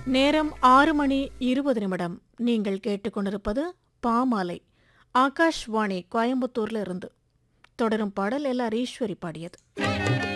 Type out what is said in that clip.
நேரம் 6:20. நீங்கள் கேட்டுக்கொண்டிருப்பது பாமாலை. ஆகாஷ்வாணி கோயம்புத்தூர்ல இருந்து. தொடரும் பாடல் எல்ஆர் ஈஸ்வரி பாடியது.